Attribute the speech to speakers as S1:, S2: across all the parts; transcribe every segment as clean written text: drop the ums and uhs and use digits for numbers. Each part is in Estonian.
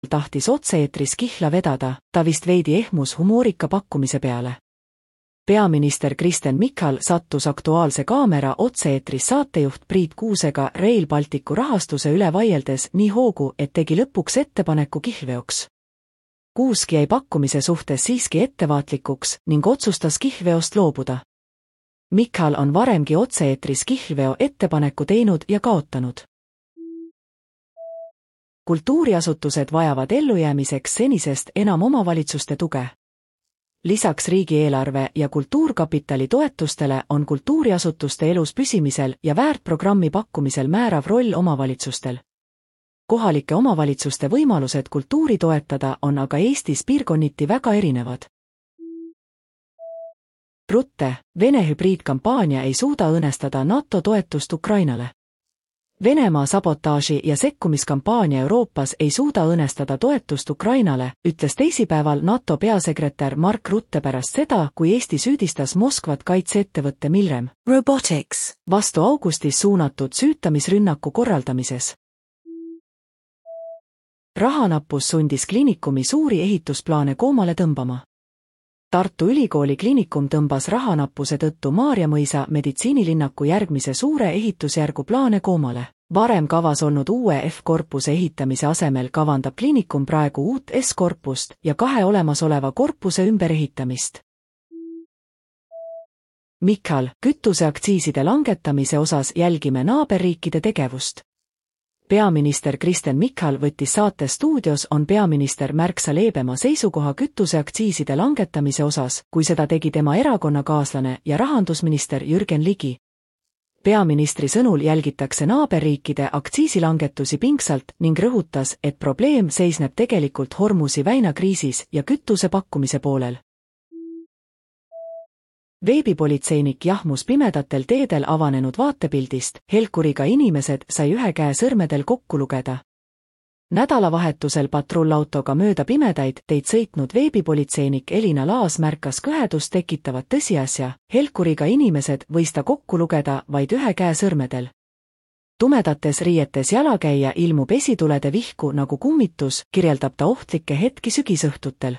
S1: tahtis otse-eetris kihla vedada, ta vist veidi ehmus humoorika pakkumise peale. Peaminister Kristen Michal sattus Aktuaalse kaamera otse-eetris saatejuht Priit Kuusega Rail Balticu rahastuse üle vaieldes nii hoogu, et tegi lõpuks ettepaneku kihlveoks. Kuusk jäi pakkumise suhtes siiski ettevaatlikuks ning otsustas kihlveost loobuda. Michal on varemgi otse-eetris kihlveo ettepaneku teinud ja kaotanud. Kultuuriasutused vajavad ellujäämiseks senisest enam omavalitsuste tuge. Lisaks riigieelarve ja kultuurkapitali toetustele on kultuuriasutuste elus püsimisel ja väärtprogrammi pakkumisel määrav roll omavalitsustel. Kohalike omavalitsuste võimalused kultuuri toetada on aga Eestis piirkonniti väga erinevad. Rutte, Vene hübriidkampaania ei suuda õõnestada NATO toetust Ukrainale. Venemaa sabotaaži ja sekkumiskampaania Euroopas ei suuda õõnestada toetust Ukrainale, ütles teisipäeval NATO peasekretär Mark Rutte pärast seda, kui Eesti süüdistas Moskvat kaitseettevõtte Milrem Robotics vastu augustis suunatud süütamisrünnaku korraldamises. Rahanappus sundis kliinikumi suuri ehitusplaane koomale tõmbama. Tartu Ülikooli kliinikum tõmbas rahanappuse tõttu Maarjamõisa meditsiinilinnaku järgmise suure ehitusjärgu plaane koomale. Varem kavas olnud uue F-korpuse ehitamise asemel kavandab kliinikum praegu uut S-korpust ja 2 olemasoleva korpuse ümberehitamist. Michal, kütuseaktsiiside langetamise osas jälgime naaberriikide tegevust. Peaminister Kristen Michal võttis saate Stuudios on peaminister märksa leebema seisukoha kütuseaktsiiside langetamise osas, kui seda tegi tema erakonnakaaslane ja rahandusminister Jürgen Ligi. Peaministri sõnul jälgitakse naaberriikide aktsiisilangetusi pingsalt ning rõhutas, et probleem seisneb tegelikult Hormuzi väinakriisis ja kütuse pakkumise poolel. Veebipolitseinik jahmus pimedatel teedel avanenud vaatepildist, helkuriga inimesed sai ühe käe sõrmedel kokku lugeda. Nädalavahetusel patrullautoga mööda pimedaid teid sõitnud veebipolitseinik Elina Laas märkas kõhedust tekitavat tõsiasja, helkuriga inimesed võis ta kokku lugeda vaid ühe käe sõrmedel. Tumedates riietes jalakäija ilmub esitulede vihku nagu kummitus, kirjeldab ta ohtlikke hetki sügisõhtutel.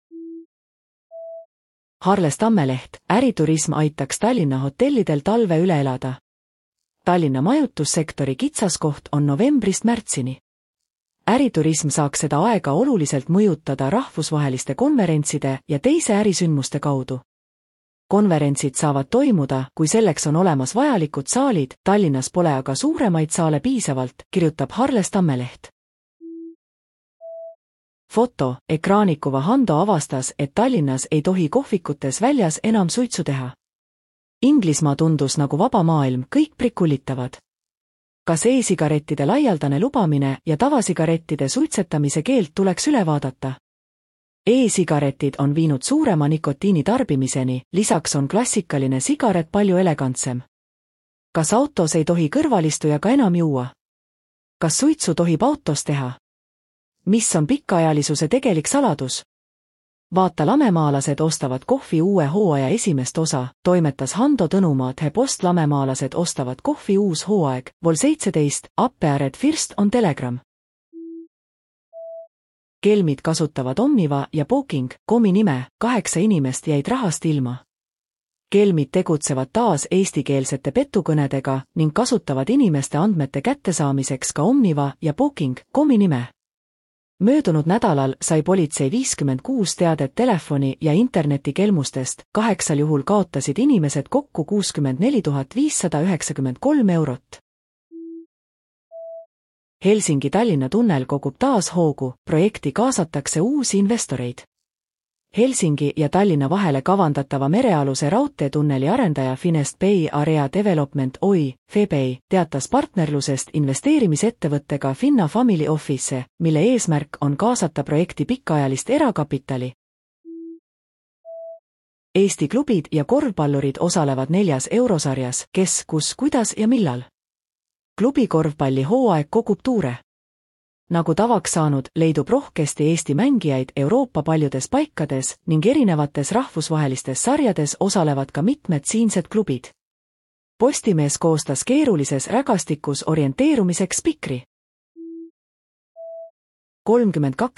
S1: Harles Tammeleht, äriturism aitaks Tallinna hotellidel talve üle elada. Tallinna majutussektori kitsaskoht on novembrist märtsini. Äriturism saaks seda aega oluliselt mõjutada rahvusvaheliste konverentside ja teise ärisündmuste kaudu. Konverentsid saavad toimuda, kui selleks on olemas vajalikud saalid, Tallinnas pole aga suuremaid saale piisavalt, kirjutab Harles Tammeleht. Foto, ekraanikuva Hando avastas, et Tallinnas ei tohi kohvikutes väljas enam suitsu teha. Inglismaa tundus nagu vaba maailm, kõik prikullitavad. Kas e-sigarettide laialdane lubamine ja tavasigarettide suitsetamise keeld tuleks üle vaadata? E-sigaretid on viinud suurema nikotiini tarbimiseni, lisaks on klassikaline sigaret palju elegantsem. Kas autos ei tohi kõrvalistujaga enam juua? Kas suitsu tohib autos teha? Mis on pikaajalisuse tegelik saladus? Vaata lamemaalased ostavad kohvi uue hooaja esimest osa, toimetas Hando Tõnumaa The Post. Lamemaalased ostavad kohvi uus hooaeg, vol 17, Appeared First on Telegram. Kelmid kasutavad Omniva ja Booking.comi nime, 8 inimest jäid rahast ilma. Kelmid tegutsevad taas eestikeelsete petukõnedega ning kasutavad inimeste andmete kättesaamiseks ka Omniva ja Booking.comi nime. Möödunud nädalal sai politsei 56 teadet telefoni- ja internetikelmustest, 8 juhul kaotasid inimesed kokku 64 593 eurot. Helsingi-Tallinna tunnel kogub taas hoogu, projekti kaasatakse uusi investoreid. Helsingi ja Tallinna vahele kavandatava merealuse raudteetunneli arendaja Finest Bay Area Development Oy, FEBEI, teatas partnerlusest investeerimisettevõttega Finna Family Office, mille eesmärk on kaasata projekti pikaajalist erakapitali. Eesti klubid ja korvpallurid osalevad 4. eurosarjas, kes, kus, kuidas ja millal. Klubikorvpalli hooaeg kogub tuure. Nagu tavaks saanud, leidub rohkesti Eesti mängijaid Euroopa paljudes paikades ning erinevates rahvusvahelistes sarjades osalevad ka mitmed siinsed klubid. Postimees koostas keerulises rägastikus orienteerumiseks spikri. kolmkümmend kaks